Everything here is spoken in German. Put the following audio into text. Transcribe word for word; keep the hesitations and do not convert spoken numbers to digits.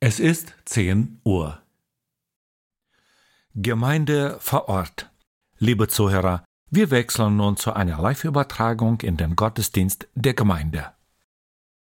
Es ist zehn Uhr. Gemeinde vor Ort. Liebe Zuhörer, wir wechseln nun zu einer Live-Übertragung in den Gottesdienst der Gemeinde.